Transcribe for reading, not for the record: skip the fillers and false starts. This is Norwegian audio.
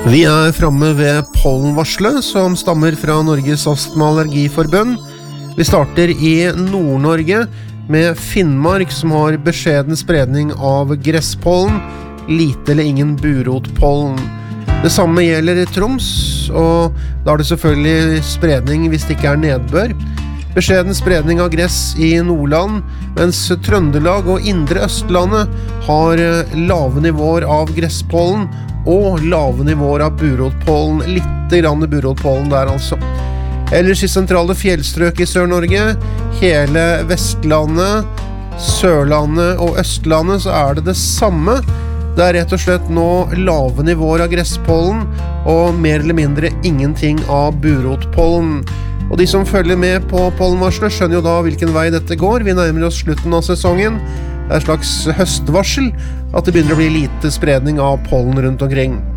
Vi fremme ved pollenvarslet som stammer fra Norges Astma- og Allergiforbund. Vi starter i Nord-Norge med Finnmark som har beskjeden spredning av gresspollen, lite eller ingen burotpollen. Det samme gjelder i Troms, og da det selvfølgelig spredning hvis det ikke nedbør. Beskjeden spredning av gress i Nordland, mens Trøndelag og Indre Østlandet har lave nivåer av gresspollen og lave nivåer av burotpollen, litt grann burotpollen der altså. Ellers i sentrale fjellstrøk i Sør-Norge, hele Vestlandet, Sørlandet og Østlandet så det det samme. Det rett og slett nå lave nivåer av gresspollen og mer eller mindre ingenting av burotpollen. Og de som følger med på pollenvarslet skjønner jo da hvilken vei dette går. Vi nærmer oss slutten av sesongen. Det et slags høstvarsel at det begynner å bli lite spredning av pollen rundt omkring.